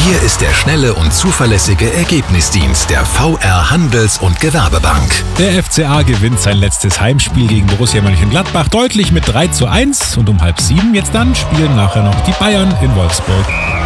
Hier ist der schnelle und zuverlässige Ergebnisdienst der VR Handels- und Gewerbebank. Der FCA gewinnt sein letztes Heimspiel gegen Borussia Mönchengladbach deutlich mit 3:1 und um 6:30 jetzt dann spielen nachher noch die Bayern in Wolfsburg.